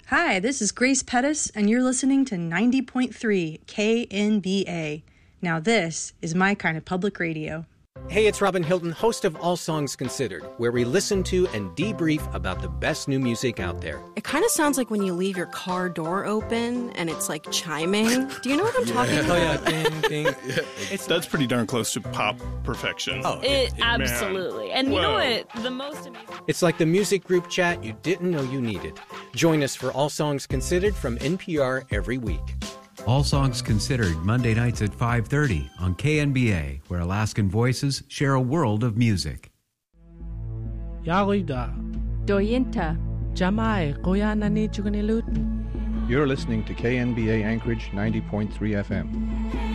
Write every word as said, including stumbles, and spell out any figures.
Hi, this is Grace Pettis, and you're listening to ninety point three K N B A. Now this is my kind of public radio. Hey, it's Robin Hilton, host of All Songs Considered, where we listen to and debrief about the best new music out there. It kind of sounds like when you leave your car door open and it's like chiming. Do you know what I'm yeah. talking about? Oh, yeah, ding, ding. Yeah. It's, That's pretty darn close to pop perfection. Oh, it, it, absolutely. Man. And you Whoa. know what? The most amazing... It's like the music group chat you didn't know you needed. Join us for All Songs Considered from N P R every week. All Songs Considered, Monday nights at five thirty on K N B A, where Alaskan voices share a world of music. Yarida. Doyinta. Jamai, Koyanani Chukanilut. You're listening to K N B A Anchorage ninety point three F M.